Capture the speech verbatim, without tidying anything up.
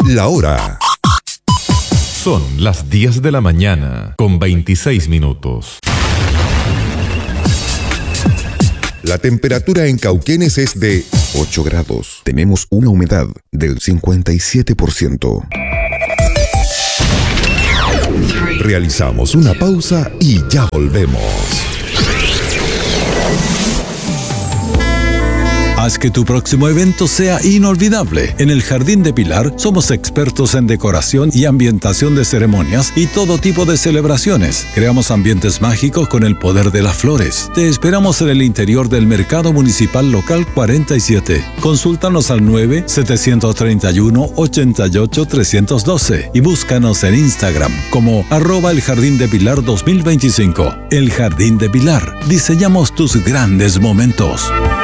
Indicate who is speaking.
Speaker 1: La hora.
Speaker 2: Son las diez de la mañana con veintiséis minutos.
Speaker 1: La temperatura en Cauquenes es de ocho grados. Tenemos una humedad del cincuenta y siete por ciento. Realizamos una pausa y ya volvemos.
Speaker 3: Haz que tu próximo evento sea inolvidable. En el Jardín de Pilar somos expertos en decoración y ambientación de ceremonias y todo tipo de celebraciones. Creamos ambientes mágicos con el poder de las flores. Te esperamos en el interior del Mercado Municipal Local cuarenta y siete. Consúltanos al nueve siete tres uno, ocho ocho tres uno dos y búscanos en Instagram como arroba el Jardín de Pilar dos mil veinticinco. El Jardín de Pilar. Diseñamos tus grandes momentos.